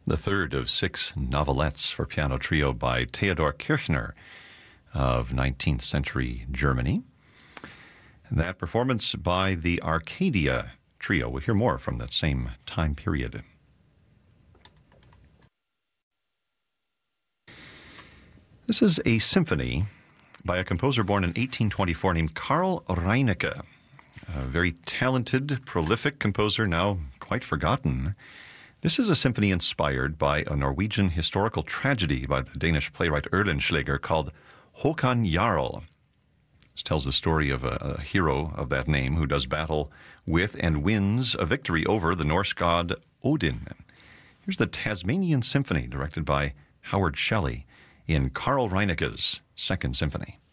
the third of 6 novelettes for piano trio by Theodor Kirchner of 19th century Germany. That performance by the Arcadia Trio. We'll hear more from that same time period. This is a symphony by a composer born in 1824 named Carl Reinecke, a very talented, prolific composer, now quite forgotten. This is a symphony inspired by a Norwegian historical tragedy by the Danish playwright Oehlenschläger called Håkon Jarl. This tells the story of a hero of that name who does battle with and wins a victory over the Norse god Odin. Here's the Tasmanian Symphony, directed by Howard Shelley, in Carl Reinecke's Second Symphony.